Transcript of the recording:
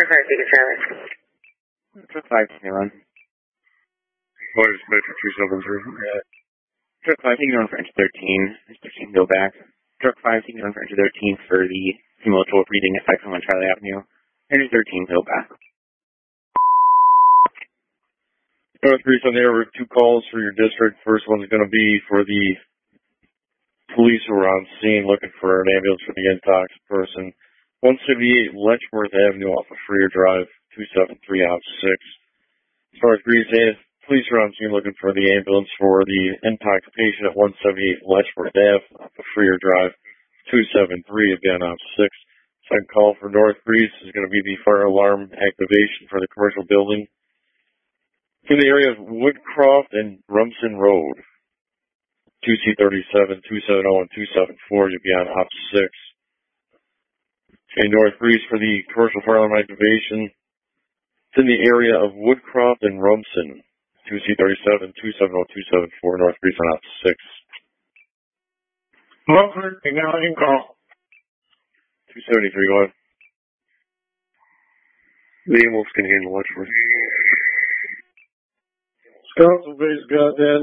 Fire Beacon Service. Truck 5, can you run? Orders Metro 273. Truck 5, taking on for entry 13. 13, go back. Truck 5, taking on for entry 13 for the simulatory reading at 521 Charlie Avenue. Entry 13, go back. North Greece on the air with 2 calls for your district. First one's going to be for the police who are on scene looking for an ambulance for the intox person. 178 Letchworth Avenue off of Freer Drive, 273 out 6. North Greece, police are on scene looking for the ambulance for the intox patient at 178 Letchworth Ave off of Freer Drive, 273 again out 6. Second call for North Greece is going to be the fire alarm activation for the commercial building in the area of Woodcroft and Rumson Road. 2C37, 270, and 274, you'll be on op 6. Okay, North Greece for the commercial fire alarm activation. It's in the area of Woodcroft and Rumson. 2C37, 270, 274, North Greece on op 6. Local, acknowledging call. 273, go ahead. The ambulance can handle Letchworth. Scouts base got that.